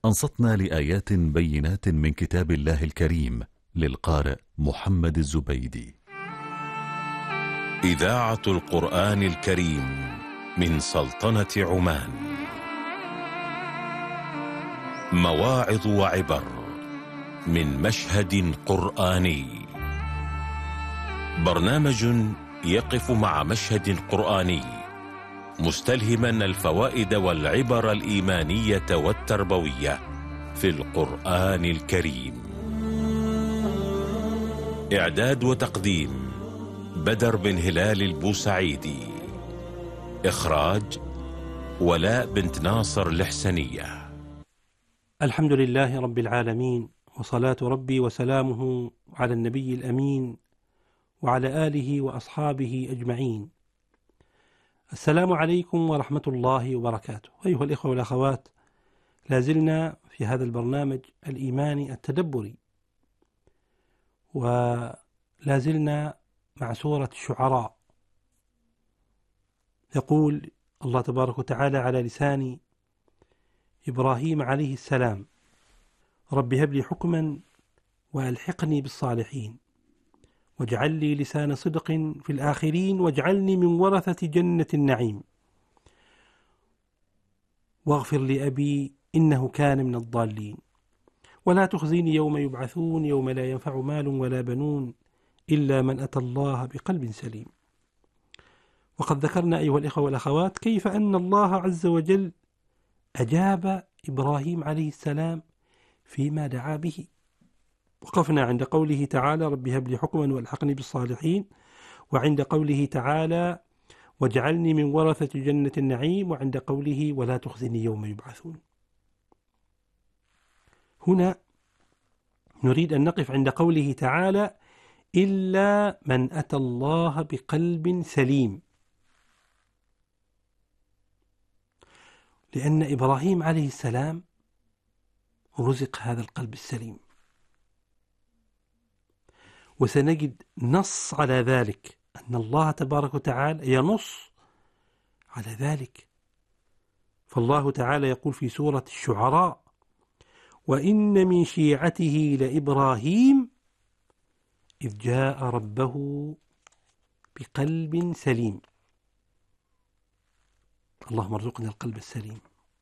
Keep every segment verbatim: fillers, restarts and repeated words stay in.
أنصتنا لآيات بينات من كتاب الله الكريم للقارئ محمد الزبيدي. إذاعة القرآن الكريم من سلطنة عمان. مواعظ وعبر من مشهد قرآني. برنامج يقف مع مشهد قرآني مستلهما الفوائد والعبر الإيمانية والتربوية في القرآن الكريم. إعداد وتقديم بدر بن هلال البوسعيدي. إخراج ولاء بنت ناصر الحسنية. الحمد لله رب العالمين، وصلاة ربي وسلامه على النبي الأمين وعلى آله وأصحابه أجمعين. السلام عليكم ورحمة الله وبركاته. أيها الإخوة والأخوات، لازلنا في هذا البرنامج الإيماني التدبري، ولازلنا مع سورة الشعراء. يقول الله تبارك وتعالى على لسان إبراهيم عليه السلام: رب هب لي حكما وألحقني بالصالحين واجعل لي لسان صدق في الآخرين واجعلني من ورثة جنة النعيم واغفر لأبي إنه كان من الضالين ولا تخزيني يوم يبعثون يوم لا ينفع مال ولا بنون إلا من أتى الله بقلب سليم. وقد ذكرنا أيها الإخوة والأخوات كيف أن الله عز وجل أجاب إبراهيم عليه السلام فيما دعا به. وقفنا عند قوله تعالى: رب هب لي حكما والحقني بالصالحين، وعند قوله تعالى: واجعلني من ورثة جنة النعيم، وعند قوله: ولا تخزني يوم يبعثون. هنا نريد أن نقف عند قوله تعالى: إلا من أتى الله بقلب سليم، لأن إبراهيم عليه السلام رزق هذا القلب السليم، وسنجد نص على ذلك، أن الله تبارك وتعالى ينص على ذلك. فالله تعالى يقول في سورة الشعراء: وإن من شيعته لإبراهيم إذ جاء ربه بقلب سليم. اللهم ارزقنا القلب السليم.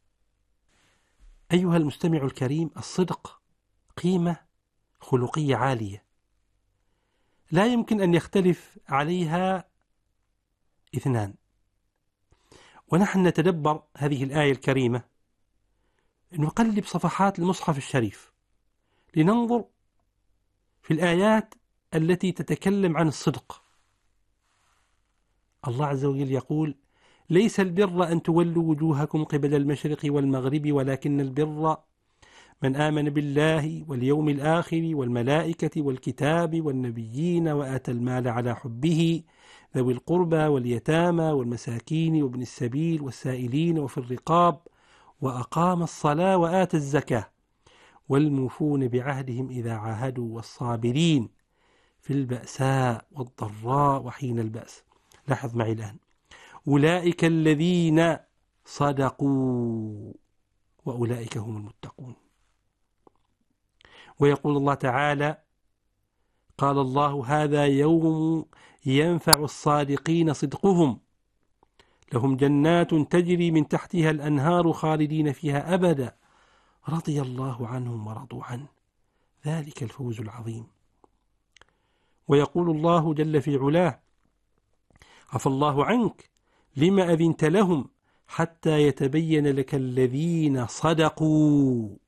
أيها المستمع الكريم، الصدق قيمة خلقية عالية لا يمكن أن يختلف عليها اثنان. ونحن نتدبر هذه الآية الكريمة، نقلب صفحات المصحف الشريف لننظر في الآيات التي تتكلم عن الصدق. الله عز وجل يقول: ليس البر أن تولوا وجوهكم قبل المشرق والمغرب ولكن البر من آمن بالله واليوم الآخر والملائكة والكتاب والنبيين وآتى المال على حبه ذوي القربى واليتامى والمساكين وابن السبيل والسائلين وفي الرقاب وأقام الصلاة وآتى الزكاة والموفون بعهدهم إذا عاهدوا والصابرين في البأساء والضراء وحين البأس. لاحظ معي الآن: أولئك الذين صدقوا وأولئك هم المتقون. ويقول الله تعالى: قال الله: هذا يوم ينفع الصادقين صدقهم لهم جنات تجري من تحتها الأنهار خالدين فيها أبدا رضي الله عنهم ورضوا عنه ذلك الفوز العظيم. ويقول الله جل في علاه: عفى الله عنك لما أذنت لهم حتى يتبين لك الذين صدقوا